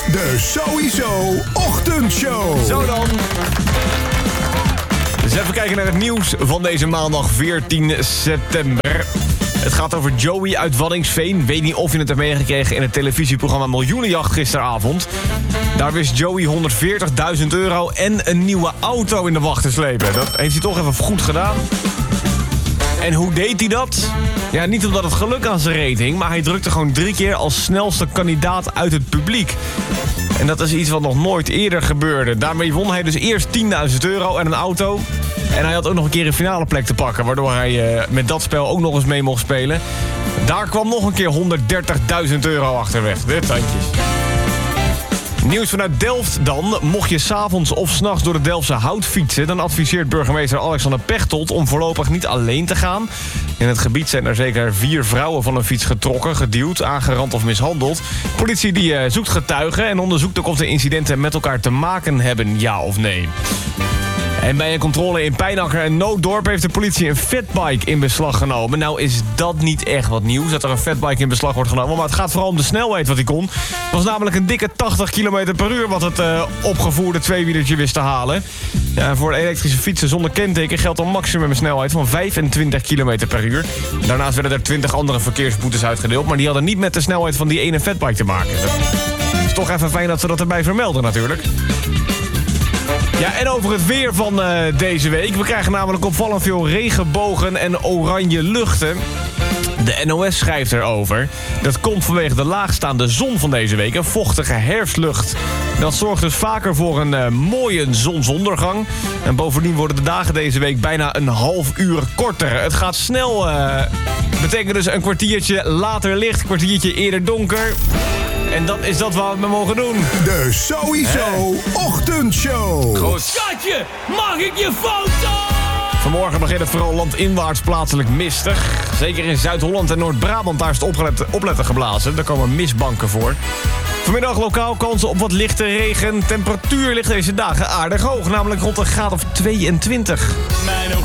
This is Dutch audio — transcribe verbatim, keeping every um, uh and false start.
de Sowieso Ochtendshow. Zo dan. Dus even kijken naar het nieuws van deze maandag veertien september. Het gaat over Joey uit Waddinxveen. Weet niet of je het hebt meegekregen in het televisieprogramma Miljoenenjacht gisteravond. Daar wist Joey honderdveertigduizend euro en een nieuwe auto in de wacht te slepen. Dat heeft hij toch even goed gedaan. En hoe deed hij dat? Ja, niet omdat het geluk aan zijn reet hing, maar hij drukte gewoon drie keer als snelste kandidaat uit het publiek. En dat is iets wat nog nooit eerder gebeurde. Daarmee won hij dus eerst tienduizend euro en een auto. En hij had ook nog een keer een finale plek te pakken, waardoor hij uh, met dat spel ook nog eens mee mocht spelen. Daar kwam nog een keer honderddertigduizend euro achterweg. De tandjes. Nieuws vanuit Delft dan. Mocht je 's avonds of 's nachts door de Delftse Hout fietsen, dan adviseert burgemeester Alexander Pechtold om voorlopig niet alleen te gaan. In het gebied zijn er zeker vier vrouwen van een fiets getrokken, geduwd, aangerand of mishandeld. Politie die uh, zoekt getuigen en onderzoekt ook of de incidenten met elkaar te maken hebben, ja of nee. En bij een controle in Pijnacker en Nooddorp heeft de politie een fatbike in beslag genomen. Nou is dat niet echt wat nieuws, dat er een fatbike in beslag wordt genomen. Maar het gaat vooral om de snelheid wat hij kon. Het was namelijk een dikke tachtig kilometer per uur wat het uh, opgevoerde tweewielertje wist te halen. Ja, voor elektrische fietsen zonder kenteken geldt een maximumsnelheid van vijfentwintig kilometer per uur. Daarnaast werden er twintig andere verkeersboetes uitgedeeld, maar die hadden niet met de snelheid van die ene fatbike te maken. Het is toch even fijn dat ze dat erbij vermelden natuurlijk. Ja, en over het weer van uh, deze week. We krijgen namelijk opvallend veel regenbogen en oranje luchten. De N O S schrijft erover. Dat komt vanwege de laagstaande zon van deze week. Een vochtige herfstlucht. Dat zorgt dus vaker voor een uh, mooie zonsondergang. En bovendien worden de dagen deze week bijna een half uur korter. Het gaat snel. Uh, betekent dus een kwartiertje later licht, een kwartiertje eerder donker. En dat is dat wat we mogen doen. De Sowieso Ochtendshow. Goed. Schatje, mag ik je foto? Vanmorgen begint het vooral landinwaarts plaatselijk mistig. Zeker in Zuid-Holland en Noord-Brabant, daar is het opletten, opletten geblazen. Daar komen mistbanken voor. Vanmiddag lokaal kansen op wat lichte regen. Temperatuur ligt deze dagen aardig hoog, namelijk rond een graad of tweeëntwintig. Mijn